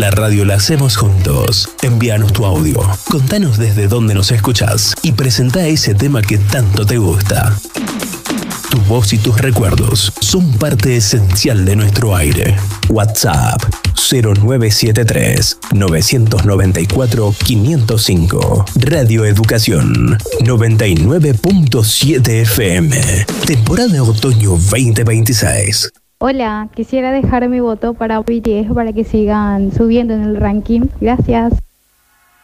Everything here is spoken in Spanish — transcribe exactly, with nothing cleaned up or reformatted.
La radio la hacemos juntos. Envíanos tu audio, contanos desde dónde nos escuchás y presentá ese tema que tanto te gusta. Tu voz y tus recuerdos son parte esencial de nuestro aire. WhatsApp cero nueve siete tres, nueve nueve cuatro, cinco cero cinco. Radio Educación noventa y nueve punto siete F M. Temporada otoño veinte veintiséis. Hola, quisiera dejar mi voto para B T S para que sigan subiendo en el ranking. Gracias.